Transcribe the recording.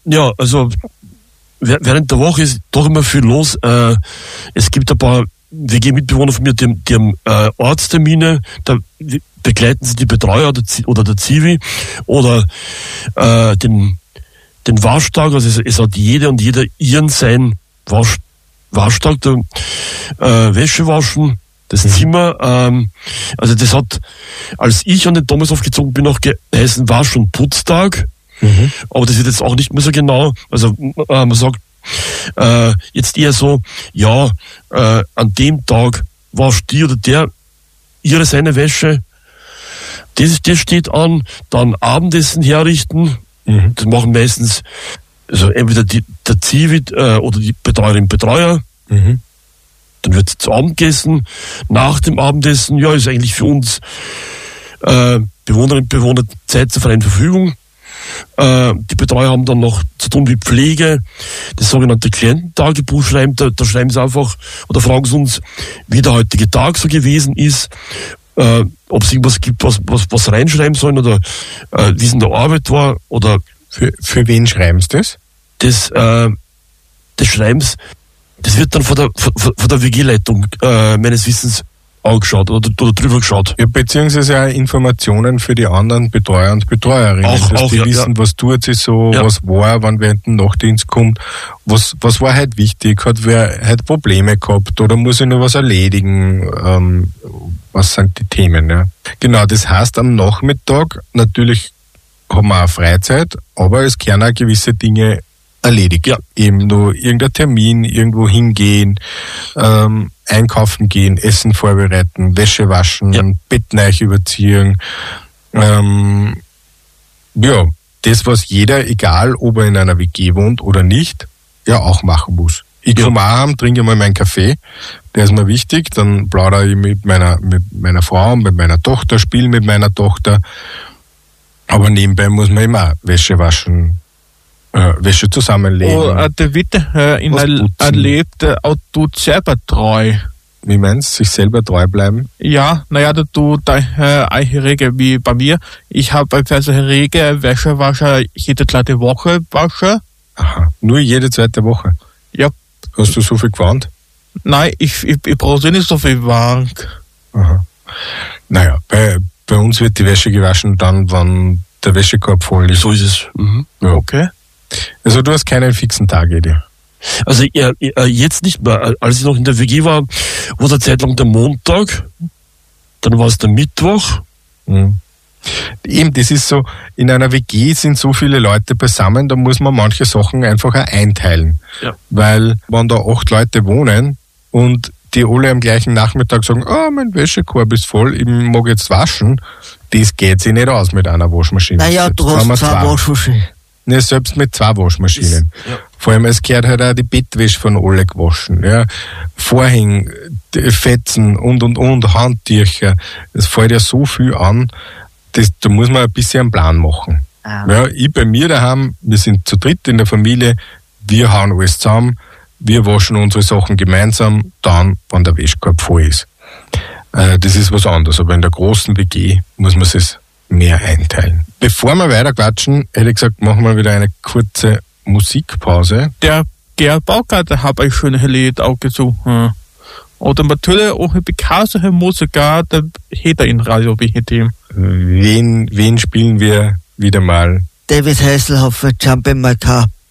Ja, also während der Woche ist doch immer viel los. Es gibt ein paar WG-Mitbewohner von mir, die haben Arzttermine, da begleiten sie die Betreuer oder der Zivi oder den Waschtag. Also es hat jede und jeder ihren seinen Waschtag, der Wäsche waschen, das Zimmer. Also das hat, als ich an den Thomashof gezogen bin, auch geheißen Wasch- und Putztag. Aber das wird jetzt auch nicht mehr so genau. Also man sagt jetzt eher so, ja, an dem Tag wascht die oder der seine Wäsche. Das steht an. Dann Abendessen herrichten. Das machen meistens also entweder der Zivi oder die Betreuerin, Betreuer. Dann wird zu Abend gegessen. Nach dem Abendessen, ja, ist eigentlich für uns Bewohnerinnen und Bewohner Zeit zur freien Verfügung. Die Betreuer haben dann noch zu tun wie Pflege, das sogenannte Kliententagebuch schreiben. Da schreiben sie einfach oder fragen sie uns, wie der heutige Tag so gewesen ist, ob es irgendwas gibt, was reinschreiben sollen oder wie es in der Arbeit war. Oder für wen schreiben sie das? Das Schreibens, das wird dann von der WG-Leitung meines Wissens angeschaut oder drüber geschaut. Ja, beziehungsweise auch Informationen für die anderen Betreuer und Betreuerinnen, dass die wissen, was tut sie so, was war, wann wer in den Nachtdienst kommt, was war halt wichtig, hat wer halt Probleme gehabt oder muss ich noch was erledigen, was sind die Themen, ja. Genau, das heißt am Nachmittag, natürlich haben wir auch Freizeit, aber es können auch gewisse Dinge erledigt. Ja. Eben nur irgendein Termin, irgendwo hingehen, einkaufen gehen, Essen vorbereiten, Wäsche waschen, Bett neu überziehen. Ja, das, was jeder, egal ob er in einer WG wohnt oder nicht, ja auch machen muss. Ich komme auch heim, trinke mal meinen Kaffee, der ist mir wichtig, dann plaudere ich mit meiner Frau, mit meiner Tochter, spiele mit meiner Tochter, aber nebenbei muss man immer Wäsche waschen, Wäsche zusammenlegen. Oh, der Witte erlebt du selber treu. Wie meinst du, sich selber treu bleiben? Ja, naja, du eine Regel wie bei mir. Ich habe also eine Regel, Wäschewascher jede zweite Woche wasche. Aha, nur jede zweite Woche? Ja. Hast du so viel gewarnt? Nein, ich brauche nicht so viel Wank. Aha. Naja, bei uns wird die Wäsche gewaschen dann, wann der Wäschekorb voll ist. So ist es. Ja. Okay. Also du hast keinen fixen Tag, Edi? Also jetzt nicht mehr. Als ich noch in der WG war es eine Zeit lang der Montag, dann war es der Mittwoch. Eben, das ist so, in einer WG sind so viele Leute beisammen, da muss man manche Sachen einfach auch einteilen. Ja. Weil wenn da 8 Leute wohnen und die alle am gleichen Nachmittag sagen, mein Wäschekorb ist voll, ich mag jetzt waschen, das geht sich nicht aus mit einer Waschmaschine. Naja, du hast zwei Waschmaschinen. Ne, selbst mit 2 Waschmaschinen. Vor allem, es gehört halt auch die Bettwäsche von alle gewaschen. Ja. Vorhänge, Fetzen und Handtücher. Es fällt ja so viel an, da muss man ein bisschen einen Plan machen. Ja, ich bei mir daheim, wir sind zu dritt in der Familie, wir hauen alles zusammen, wir waschen unsere Sachen gemeinsam, dann, wenn der Wäschekorb voll ist. Das ist was anderes, aber in der großen WG muss man es mehr einteilen. Bevor wir weiter quatschen, hätte ich gesagt, machen wir wieder eine kurze Musikpause. Der Gerhard Baukart habe ich schon Lied auch gesucht. Oder natürlich auch ein bekannter Musiker, der hätte in Radio BHT. Wen spielen wir wieder mal? David Hasselhoff, Jump in My Car.